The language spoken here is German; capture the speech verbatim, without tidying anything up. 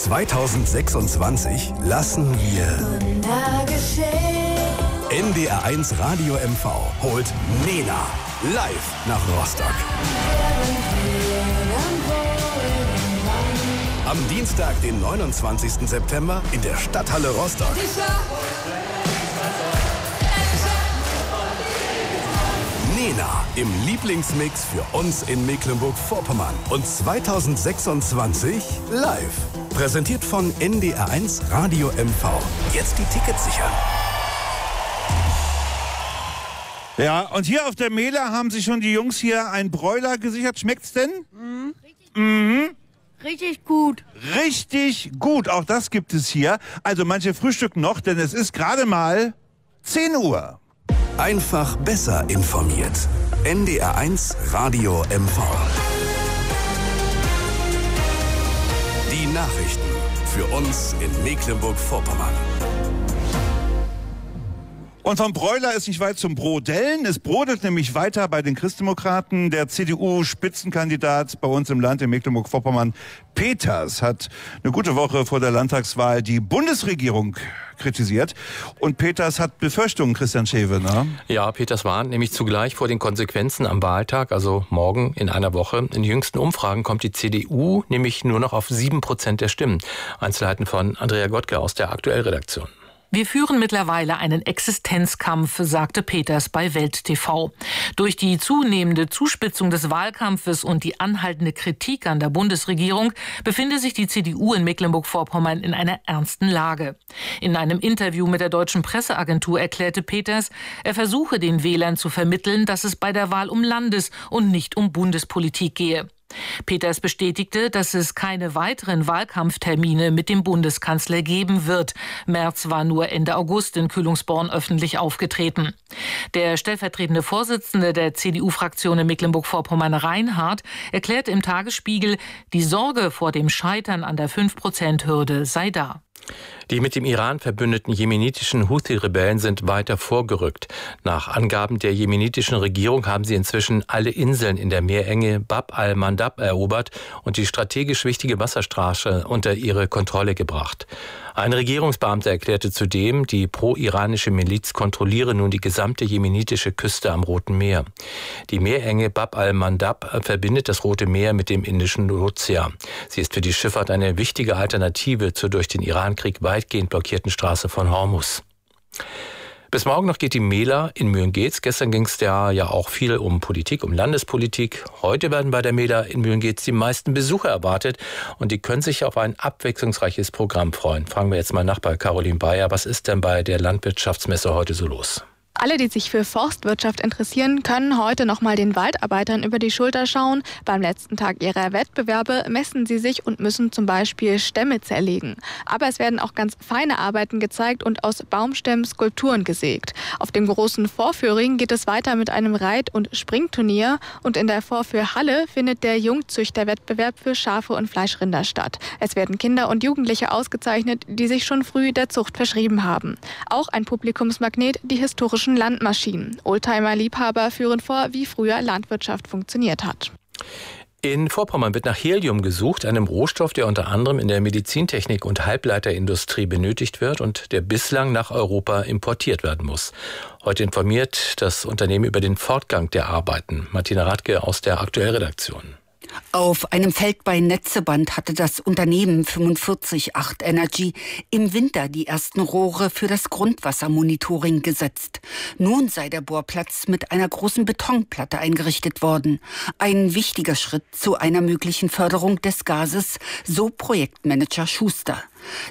zweitausendsechsundzwanzig lassen wir N D R eins Radio M V holt Nena live nach Rostock. Am Dienstag, den neunundzwanzigsten September in der Stadthalle Rostock. Nena im Lieblingsmix für uns in Mecklenburg-Vorpommern und zweitausendsechsundzwanzig live. Präsentiert von N D R eins Radio M V. Jetzt die Tickets sichern. Ja, und hier auf der Mela haben sich schon die Jungs hier ein Bräuler gesichert. Schmeckt's denn? Mhm. Mhm. Richtig gut. Richtig gut, auch das gibt es hier. Also manche frühstücken noch, denn es ist gerade mal zehn Uhr. Einfach besser informiert. N D R eins Radio M V. Die Nachrichten für uns in Mecklenburg-Vorpommern. Und vom Bräuler ist nicht weit zum Brodellen. Es brodelt nämlich weiter bei den Christdemokraten. Der C D U-Spitzenkandidat bei uns im Land in Mecklenburg-Vorpommern, Peters, hat eine gute Woche vor der Landtagswahl die Bundesregierung kritisiert. Und Peters hat Befürchtungen, Christian Schewe, ne? Ja, Peters warnt nämlich zugleich vor den Konsequenzen am Wahltag, also morgen in einer Woche. In den jüngsten Umfragen kommt die C D U nämlich nur noch auf sieben Prozent der Stimmen. Einzelheiten von Andrea Gottke aus der Aktuellredaktion. Wir führen mittlerweile einen Existenzkampf, sagte Peters bei Welt T V. Durch die zunehmende Zuspitzung des Wahlkampfes und die anhaltende Kritik an der Bundesregierung befinde sich die C D U in Mecklenburg-Vorpommern in einer ernsten Lage. In einem Interview mit der Deutschen Presseagentur erklärte Peters, er versuche den Wählern zu vermitteln, dass es bei der Wahl um Landes- und nicht um Bundespolitik gehe. Peters bestätigte, dass es keine weiteren Wahlkampftermine mit dem Bundeskanzler geben wird. Merz war nur Ende August in Kühlungsborn öffentlich aufgetreten. Der stellvertretende Vorsitzende der C D U-Fraktion in Mecklenburg-Vorpommern, Reinhardt, erklärte im Tagesspiegel, die Sorge vor dem Scheitern an der fünf Prozent Hürde sei da. Die mit dem Iran verbündeten jemenitischen Houthi-Rebellen sind weiter vorgerückt. Nach Angaben der jemenitischen Regierung haben sie inzwischen alle Inseln in der Meerenge Bab al-Mandab erobert und die strategisch wichtige Wasserstraße unter ihre Kontrolle gebracht. Ein Regierungsbeamter erklärte zudem, die pro-iranische Miliz kontrolliere nun die gesamte jemenitische Küste am Roten Meer. Die Meerenge Bab al-Mandab verbindet das Rote Meer mit dem Indischen Ozean. Sie ist für die Schifffahrt eine wichtige Alternative zur durch den Irankrieg weitgehend blockierten Straße von Hormuz. Bis morgen noch geht die Mela in Mühlengeetz. Gestern ging es ja, ja auch viel um Politik, um Landespolitik. Heute werden bei der Mela in Mühlengeetz die meisten Besucher erwartet und die können sich auf ein abwechslungsreiches Programm freuen. Fragen wir jetzt mal nach bei Caroline Bayer. Was ist denn bei der Landwirtschaftsmesse heute so los? Alle, die sich für Forstwirtschaft interessieren, können heute noch mal den Waldarbeitern über die Schulter schauen. Beim letzten Tag ihrer Wettbewerbe messen sie sich und müssen zum Beispiel Stämme zerlegen. Aber es werden auch ganz feine Arbeiten gezeigt und aus Baumstämmen Skulpturen gesägt. Auf dem großen Vorführring geht es weiter mit einem Reit- und Springturnier. Und in der Vorführhalle findet der Jungzüchterwettbewerb für Schafe und Fleischrinder statt. Es werden Kinder und Jugendliche ausgezeichnet, die sich schon früh der Zucht verschrieben haben. Auch ein Publikumsmagnet, die historischen Landmaschinen. Oldtimer-Liebhaber führen vor, wie früher Landwirtschaft funktioniert hat. In Vorpommern wird nach Helium gesucht, einem Rohstoff, der unter anderem in der Medizintechnik und Halbleiterindustrie benötigt wird und der bislang nach Europa importiert werden muss. Heute informiert das Unternehmen über den Fortgang der Arbeiten. Martina Radke aus der Aktuellredaktion. Auf einem Feld bei Netzeband hatte das Unternehmen fünfundvierzig acht Energy im Winter die ersten Rohre für das Grundwassermonitoring gesetzt. Nun sei der Bohrplatz mit einer großen Betonplatte eingerichtet worden. Ein wichtiger Schritt zu einer möglichen Förderung des Gases, so Projektmanager Schuster.